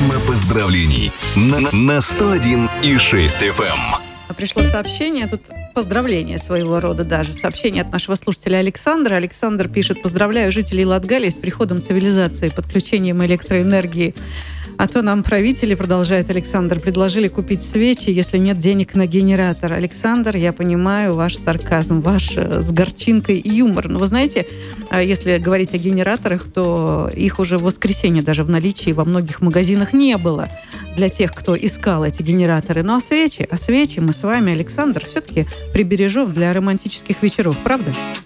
Программа поздравлений на 101,6 FM. Пришло сообщение, тут поздравление своего рода даже. Сообщение от нашего слушателя Александра. Александр пишет: поздравляю жителей Латгалии с приходом цивилизации, подключением электроэнергии. А то нам правители, продолжает Александр, предложили купить свечи, если нет денег на генератор. Александр, я понимаю ваш сарказм, ваш с горчинкой юмор. Но вы знаете, если говорить о генераторах, то их уже в воскресенье даже в наличии во многих магазинах не было для тех, кто искал эти генераторы. Ну а свечи мы с вами, Александр, все-таки прибережем для романтических вечеров, правда?